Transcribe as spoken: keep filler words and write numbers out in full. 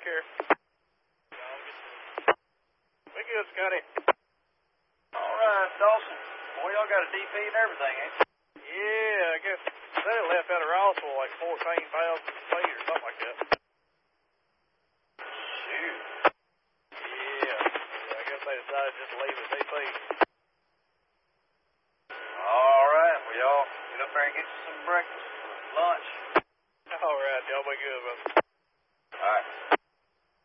care. We good, Scotty. All right, Dawson. Boy, y'all got a D P and everything, ain't you? Yeah, I guess they left out of Rossville like fourteen thousand feet or something like that. Shoot. Yeah, yeah, I guess they decided just to leave the D P. All right, well, y'all get up there and get you some breakfast.